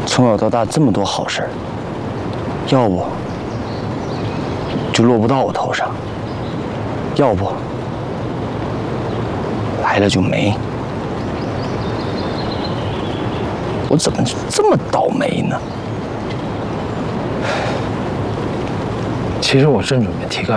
从小到大这么多好事，要不就落不到我头上，要不来了就没。我怎么这么倒霉呢？ 其实我正准备提个